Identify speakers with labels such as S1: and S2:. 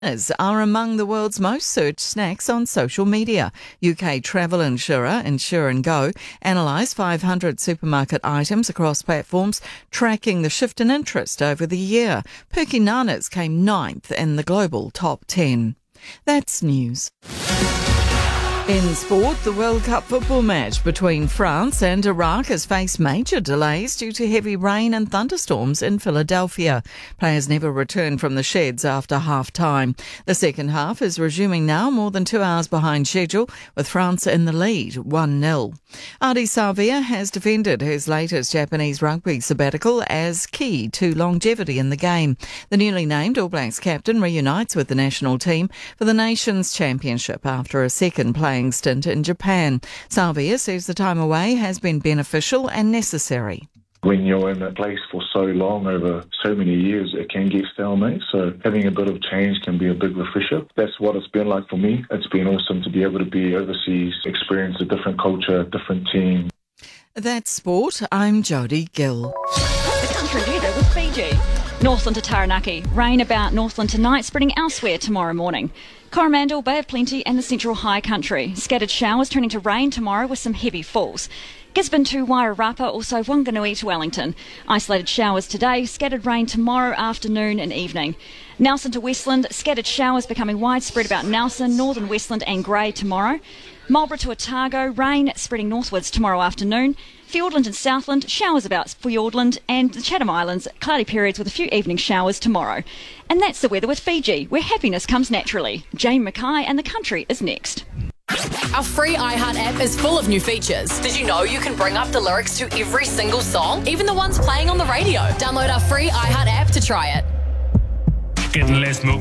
S1: Are among the world's most searched snacks on social media. UK travel insurer Insure & Go analysed 500 supermarket items across platforms, tracking the shift in interest over the year. Perky Nanas came 9th in the global top 10. That's news. In sport, the World Cup football match between France and Iraq has faced major delays due to heavy rain and thunderstorms in Philadelphia. Players never returned from the sheds after half-time. The second half is resuming now, more than 2 hours behind schedule, with France in the lead, 1-0. Ardie Savea has defended his latest Japanese rugby sabbatical as key to longevity in the game. The newly named All Blacks captain reunites with the national team for the Nations Championship after a second playing stint in Japan. Savea says the time away has been beneficial and necessary.
S2: When you're in a place for so long, over so many years, it can get stalemate. So having a bit of change can be a big refresher. That's what it's been like for me. It's been awesome to be able to be overseas, experience a different culture, different team.
S1: That's sport. I'm Jodie Gill.
S3: The country weather with Fiji. Northland to Taranaki. Rain about Northland tonight, spreading elsewhere tomorrow morning. Coromandel, Bay of Plenty and the Central High Country. Scattered showers turning to rain tomorrow with some heavy falls. Gisborne to Wairarapa, also Wanganui to Wellington. Isolated showers today, scattered rain tomorrow afternoon and evening. Nelson to Westland, scattered showers becoming widespread about Nelson, Northern Westland and Grey tomorrow. Marlborough to Otago, rain spreading northwards tomorrow afternoon. Fiordland and Southland, showers about Fiordland, and the Chatham Islands, cloudy periods with a few evening showers tomorrow. And that's the weather with Fiji, where happiness comes naturally. Jane Mackay and the country is next.
S4: Our free iHeart app is full of new features. Did you know you can bring up the lyrics to every single song, even the ones playing on the radio? Download our free iHeart app to try it.
S5: Getting less milk